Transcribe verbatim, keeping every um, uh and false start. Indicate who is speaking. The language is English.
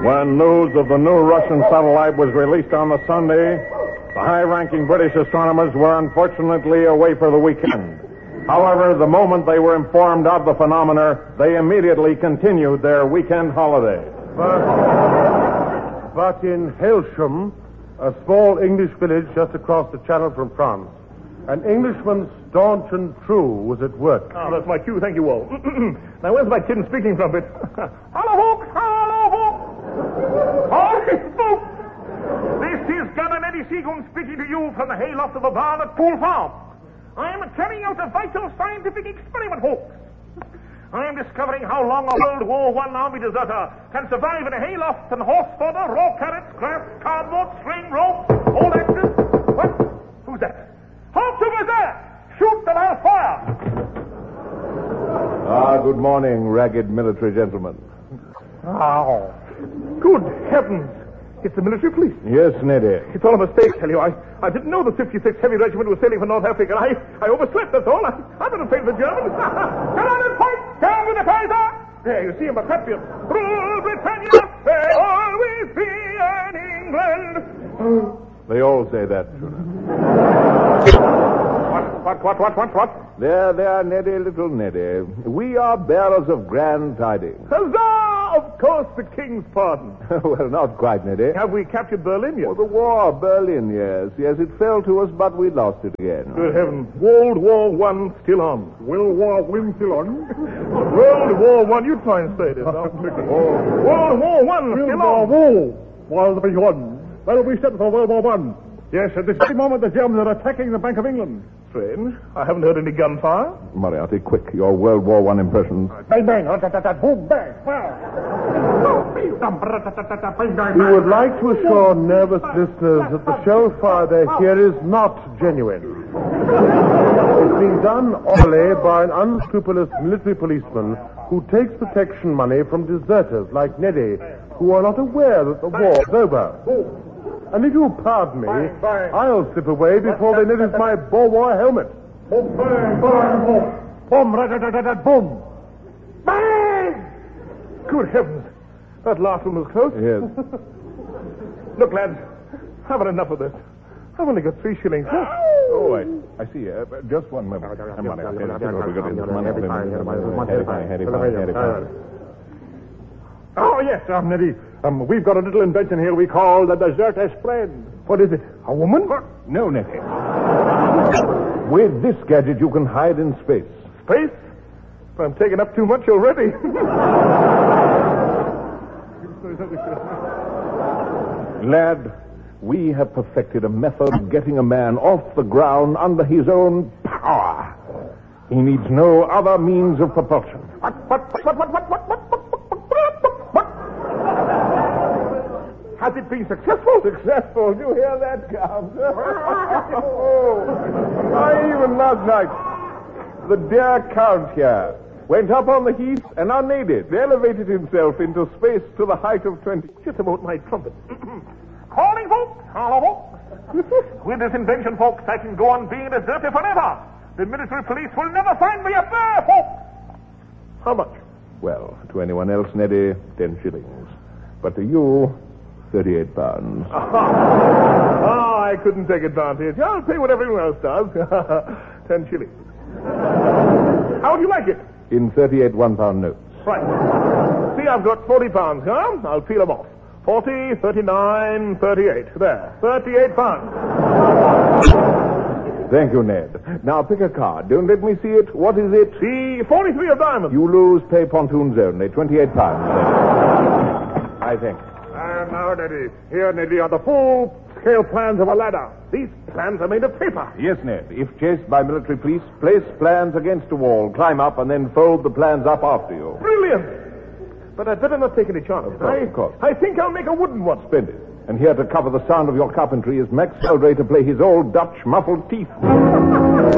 Speaker 1: When news of the new Russian satellite was released on the Sunday, the high-ranking British astronomers were unfortunately away for the weekend. However, the moment they were informed of the phenomena, they immediately continued their weekend holiday.
Speaker 2: But, but in Hailsham, a small English village just across the channel from France, an Englishman staunch and true was at work.
Speaker 3: Oh, that's my cue. Thank you all. Now, where's my tin speaking trumpet? Hello, folks! Hello, folks! Hello, folks! This is Gunner Neddy Seagoon speaking to you from the hayloft of a barn at Poole Farm. I am carrying out a vital scientific experiment, folks. I am discovering how long a World War One army deserter can survive in a hayloft and horse fodder, raw carrots, grass, cardboard, string, rope, old axes. What? Who's that? Halt over there! Shoot and I'll fire!
Speaker 1: Ah, good morning, ragged military gentlemen.
Speaker 3: Oh, good heavens! It's the military police.
Speaker 1: Yes, Neddy.
Speaker 3: It's all a mistake, tell you. I, I didn't know the fifty-sixth Heavy Regiment was sailing for North Africa. I, I overslept, that's all. I, I've been afraid of the Germans. Come on and fight! Down with the Kaiser! There, you see him, a patriot. Rule Britannia, may always be an England.
Speaker 1: They all say that, Juna.
Speaker 3: What, what, what, what, what?
Speaker 1: There, there, Neddy, little Neddy. We are bearers of grand tidings.
Speaker 3: Huzzah! Of course, the King's pardon.
Speaker 1: Well, not quite, Neddy.
Speaker 3: Have we captured Berlin yet?
Speaker 1: Oh, the war, Berlin, yes. Yes, it fell to us, but we lost it again.
Speaker 3: Good heavens. World War One still on.
Speaker 2: World War One still on?
Speaker 3: World War One, you try and say this. World War One still on.
Speaker 2: World War One. Well, we set for World War One. Yes, at this very moment the Germans are attacking the Bank of England.
Speaker 3: Strange. I haven't heard any gunfire.
Speaker 1: Moriarty, quick, your World War One impressions.
Speaker 2: Bang, bang, boom, bang, We would like to assure nervous listeners that the shell fire they hear is not genuine. It's being done orally by an unscrupulous military policeman who takes protection money from deserters like Neddy, who are not aware that the war is over. And if you'll pardon me, I'll slip away before they notice my Boer War helmet. Boom, bang, bang, boom. Boom, rat-tat-tat-tat, boom.
Speaker 3: Bang! Good heavens. That last one was close.
Speaker 1: Yes.
Speaker 3: Look, lads, I've had enough of this. I've only got three shillings.
Speaker 1: Oh, I, I see. Uh, just one moment.
Speaker 2: Oh, yes, um, Neddy. Um, we've got a little invention here we call the deserter's friend.
Speaker 3: What is it? A woman?
Speaker 1: No, Neddy. With this gadget, you can hide in space.
Speaker 3: Space? But I'm taking up too much already.
Speaker 1: Lad, we have perfected a method of getting a man off the ground under his own power. He needs no other means of propulsion.
Speaker 3: What, what, what, what, what, what, what, what, what? Has it been successful?
Speaker 1: Successful? Do you hear that, Count? Oh, I even last night, the dear Count here went up on the heath and unaided elevated himself into space to the height of twenty.
Speaker 3: Just about my trumpet. Calling, folks. Hello, folks. With this invention, folks, I can go on being a deserter forever. The military police will never find me up there, folks. How much?
Speaker 1: Well, to anyone else, Neddy, ten shillings. But to you, thirty-eight pounds.
Speaker 3: Oh, I couldn't take advantage. I'll pay what everyone else does. Ten shillings. How would you like it?
Speaker 1: In thirty-eight one-pound notes.
Speaker 3: Right. See, I've got forty pounds, huh? I'll peel them off. Forty, thirty-nine, thirty-eight. There. Thirty-eight pounds.
Speaker 1: Thank you, Ned. Now pick a card. Don't let me see it. What is it?
Speaker 3: See, forty-three of diamonds.
Speaker 1: You lose, pay pontoons only. Twenty-eight pounds. I think.
Speaker 2: And now, Neddy. Here, Neddy, are the full-scale plans of a ladder.
Speaker 3: These plans are made of paper.
Speaker 1: Yes, Ned. If chased by military police, place plans against a wall, climb up, and then fold the plans up after you.
Speaker 3: Brilliant. But I'd better not take any chances.
Speaker 1: I, of course.
Speaker 3: I think I'll make a wooden one.
Speaker 1: Splendid. And here to cover the sound of your carpentry is Max Eldray to play his old Dutch muffled teeth.